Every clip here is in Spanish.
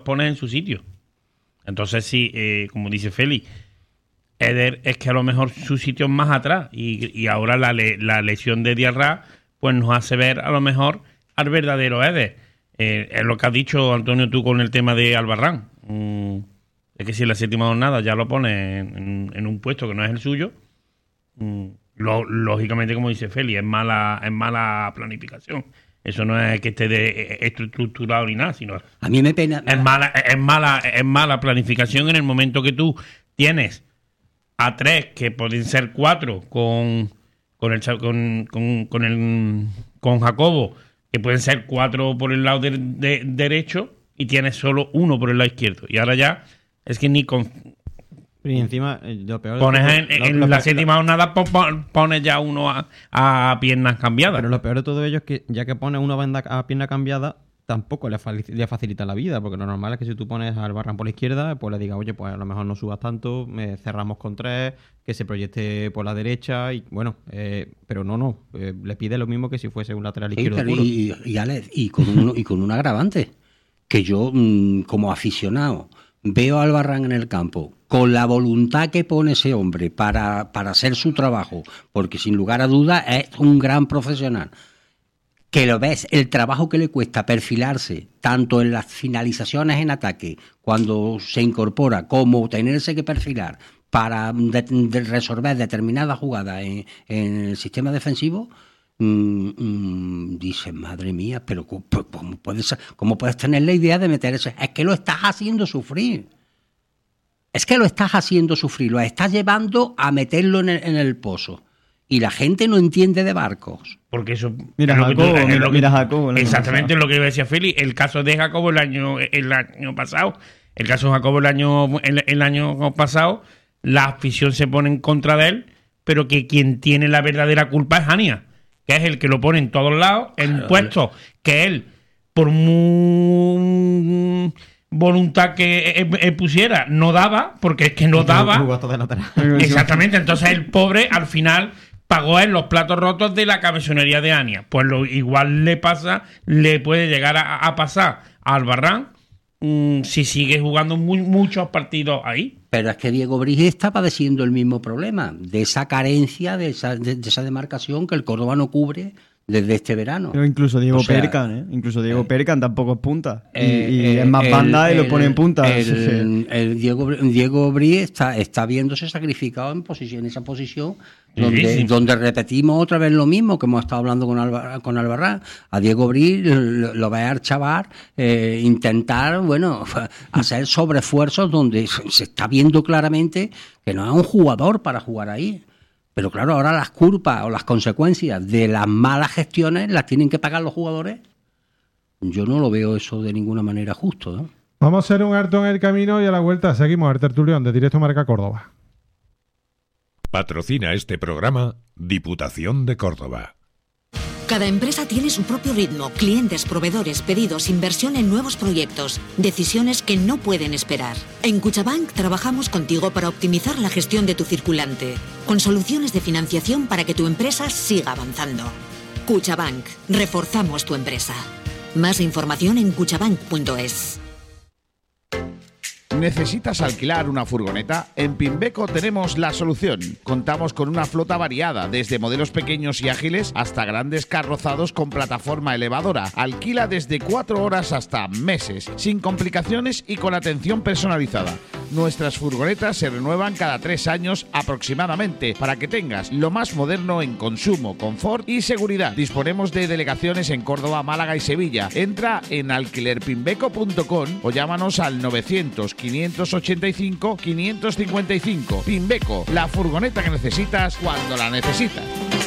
pones en su sitio. Entonces sí, como dice Félix, Eder es que a lo mejor su sitio es más atrás y ahora la lesión de Diarra pues nos hace ver a lo mejor al verdadero Eder. Es lo que has dicho, Antonio, tú con el tema de Albarrán. Es que si en la séptima jornada ya lo pone en un puesto que no es el suyo, lógicamente, como dice Félix, es mala planificación. Eso no es que esté estructurado ni nada, sino a mí me pena. Es mala planificación en el momento que tú tienes a 3 que pueden ser 4 con Jacobo, que pueden ser 4 por el lado derecho y tienes solo 1 por el lado izquierdo. Y ahora ya es que ni con... Y encima, lo peor pones en la séptima jornada, pones ya uno a piernas cambiadas. Pero lo peor de todo ello es que ya que pones uno a pierna cambiada, tampoco le facilita la vida, porque lo normal es que si tú pones al Albarrán por la izquierda, pues le digas, oye, pues a lo mejor no subas tanto, cerramos con 3, que se proyecte por la derecha, y bueno, pero no, le pide lo mismo que si fuese un lateral izquierdo puro. Y con un agravante, que yo como aficionado veo a Albarrán en el campo con la voluntad que pone ese hombre para hacer su trabajo, porque sin lugar a dudas es un gran profesional, que lo ves, el trabajo que le cuesta perfilarse, tanto en las finalizaciones en ataque, cuando se incorpora, como tenerse que perfilar para resolver determinadas jugadas en el sistema defensivo, dices, madre mía, pero ¿cómo puedes tener la idea de meter eso? Es que lo estás haciendo sufrir. Lo estás llevando a meterlo en el pozo. Y la gente no entiende de barcos. Porque eso... Mira Jacobo. Exactamente lo que iba a decir Félix. El caso de Jacobo el año pasado. El caso de Jacobo el año pasado, la afición se pone en contra de él, pero que quien tiene la verdadera culpa es Ania, que es el que lo pone en todos lados, en puestos que él, por muy voluntad que pusiera, no daba, porque es que no daba. Exactamente, entonces el pobre al final pagó en los platos rotos de la cabezonería de Ania. Pues igual le puede llegar a pasar a Albarrán si sigue jugando muchos partidos ahí. Pero es que Diego Briz está padeciendo el mismo problema, de esa carencia, de esa demarcación que el Córdoba no cubre desde este verano. Pero incluso Diego Percan tampoco es punta. Y es más banda y lo pone en punta. El Diego Briz está viéndose sacrificado en esa posición donde repetimos otra vez lo mismo que hemos estado hablando con Albarrán. A Diego Briz lo va a chavar, intentar, hacer sobreesfuerzos donde se está viendo claramente que no es un jugador para jugar ahí. Pero claro, ahora las culpas o las consecuencias de las malas gestiones las tienen que pagar los jugadores. Yo no lo veo eso de ninguna manera justo, ¿no? Vamos a hacer un harto en el camino y a la vuelta seguimos al tertulión de Directo Marca Córdoba. Patrocina este programa Diputación de Córdoba. Cada empresa tiene su propio ritmo, clientes, proveedores, pedidos, inversión en nuevos proyectos, decisiones que no pueden esperar. En Cuchabank trabajamos contigo para optimizar la gestión de tu circulante, con soluciones de financiación para que tu empresa siga avanzando. Cuchabank, reforzamos tu empresa. Más información en cuchabank.es. ¿Necesitas alquilar una furgoneta? En Pimbeco tenemos la solución. Contamos con una flota variada, desde modelos pequeños y ágiles hasta grandes carrozados con plataforma elevadora. Alquila desde 4 horas hasta meses, sin complicaciones y con atención personalizada. Nuestras furgonetas se renuevan cada 3 años aproximadamente, para que tengas lo más moderno en consumo, confort y seguridad. Disponemos de delegaciones en Córdoba, Málaga y Sevilla. Entra en alquilerpimbeco.com o llámanos al 900-585-555. Pimbeco, la furgoneta que necesitas cuando la necesitas.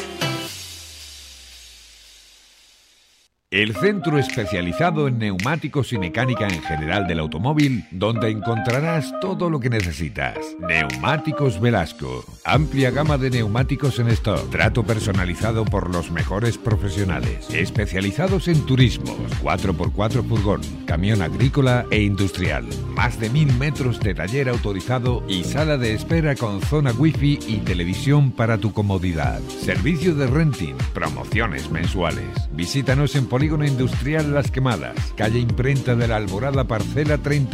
El centro especializado en neumáticos y mecánica en general del automóvil, donde encontrarás todo lo que necesitas. Neumáticos Velasco. Amplia gama de neumáticos en stock. Trato personalizado por los mejores profesionales. Especializados en turismos, 4x4 furgón, camión agrícola e industrial. Más de 1000 metros de taller autorizado y sala de espera con zona wifi y televisión para tu comodidad. Servicio de renting, promociones mensuales. Visítanos en Polígono Industrial Las Quemadas, calle Imprenta de la Alborada, parcela 30.